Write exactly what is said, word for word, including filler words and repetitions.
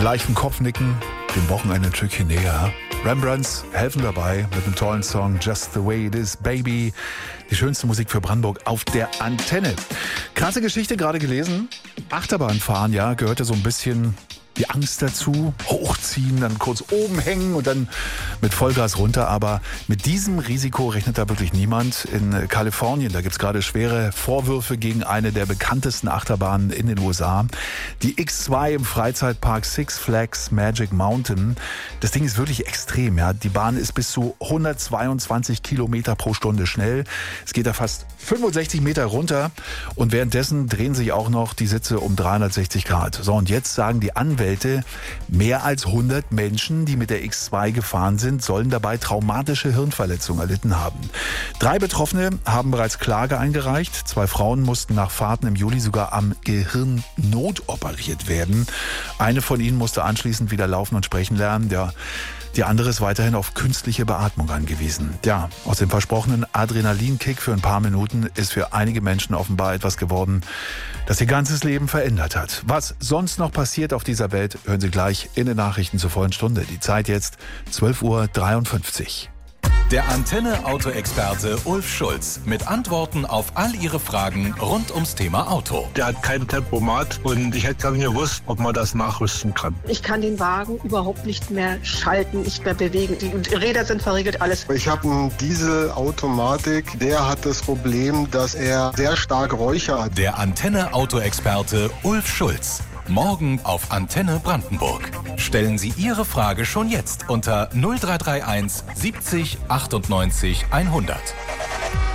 Mit leichtem Kopfnicken, dem Wochenende ein Stückchen näher. Rembrandts helfen dabei mit einem tollen Song Just the Way It Is, Baby. Die schönste Musik für Brandenburg auf der Antenne. Krasse Geschichte gerade gelesen. Achterbahnfahren, ja, gehörte so ein bisschen die Angst dazu. Hochziehen, dann kurz oben hängen und dann mit Vollgas runter. Aber mit diesem Risiko rechnet da wirklich niemand. In Kalifornien, da gibt es gerade schwere Vorwürfe gegen eine der bekanntesten Achterbahnen in den U S A. Die X zwei im Freizeitpark Six Flags Magic Mountain. Das Ding ist wirklich extrem. Ja. Die Bahn ist bis zu hundertzweiundzwanzig Kilometer pro Stunde schnell. Es geht da fast fünfundsechzig Meter runter und währenddessen drehen sich auch noch die Sitze um dreihundertsechzig Grad. So, und jetzt sagen die Anwälte, mehr als hundert Menschen, die mit der X zwei gefahren sind, sollen dabei traumatische Hirnverletzungen erlitten haben. Drei Betroffene haben bereits Klage eingereicht. Zwei Frauen mussten nach Fahrten im Juli sogar am Gehirn notoperiert werden. Eine von ihnen musste anschließend wieder laufen und sprechen lernen. Der Die andere ist weiterhin auf künstliche Beatmung angewiesen. Ja, aus dem versprochenen Adrenalinkick für ein paar Minuten ist für einige Menschen offenbar etwas geworden, das ihr ganzes Leben verändert hat. Was sonst noch passiert auf dieser Welt, hören Sie gleich in den Nachrichten zur vollen Stunde. Die Zeit jetzt zwölf Uhr dreiundfünfzig. Der Antenne-Auto-Experte Ulf Schulz mit Antworten auf all Ihre Fragen rund ums Thema Auto. Der hat kein Tempomat und ich hätte gar nicht gewusst, ob man das nachrüsten kann. Ich kann den Wagen überhaupt nicht mehr schalten, nicht mehr bewegen. Die Räder sind verriegelt, alles. Ich habe einen Dieselautomatik, der hat das Problem, dass er sehr stark räuchert. Der Antenne-Auto-Experte Ulf Schulz. Morgen auf Antenne Brandenburg. Stellen Sie Ihre Frage schon jetzt unter null drei drei eins siebzig achtundneunzig hundert.